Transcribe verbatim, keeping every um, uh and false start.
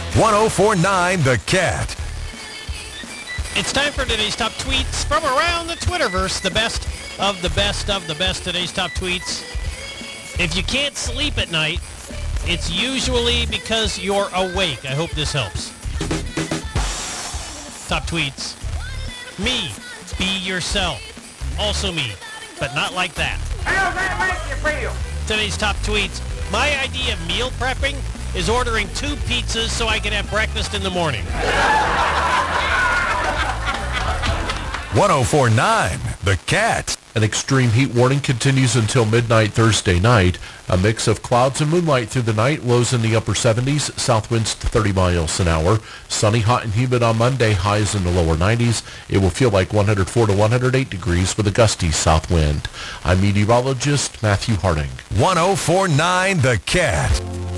one oh four point nine The Cat. It's time for today's top tweets from around the Twitterverse. The best of the best of the best today's top tweets. If you can't sleep at night, it's usually because you're awake. I hope this helps. Top tweets. Me, be yourself. Also me, but not like that. How does that make you feel? Today's top tweets. My idea of meal prepping is ordering two pizzas so I can have breakfast in the morning. one oh four point nine The Cat. An extreme heat warning continues until midnight Thursday night. A mix of clouds and moonlight through the night. Lows in the upper seventies. South winds to thirty miles an hour. Sunny, hot, and humid on Monday. Highs in the lower nineties. It will feel like one hundred four to one hundred eight degrees with a gusty south wind. I'm meteorologist Matthew Harding. one oh four point nine The Cat.